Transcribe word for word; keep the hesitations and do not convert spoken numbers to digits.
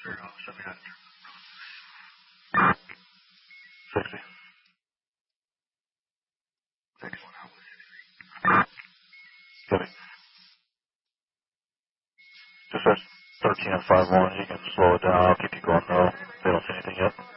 sixty. Copy. Just says thirteen and five one. You can slow it down. I'll keep you going though. They don't see anything yet.